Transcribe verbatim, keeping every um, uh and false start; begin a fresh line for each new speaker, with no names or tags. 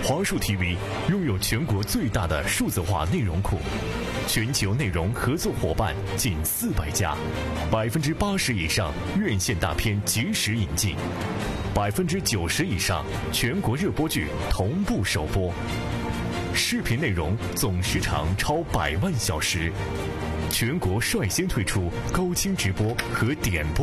华数 T V 拥有全国最大的数字化内容库，全球内容合作伙伴近四百家，百分之八十以上院线大片及时引进，百分之九十以上全国热播剧同步首播，视频内容总时长超百万小时，全国率先推出高清直播和点播